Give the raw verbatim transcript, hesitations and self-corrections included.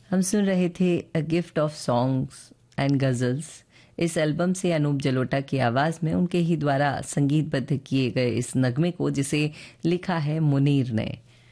हम सुन रहे थे a gift of songs and ghazals. इस एल्बम से अनूप जलोटा की आवाज़ में उनके ही द्वारा संगीतबद्ध किए गए इस नगमे को, जिसे लिखा है मुनीर ने।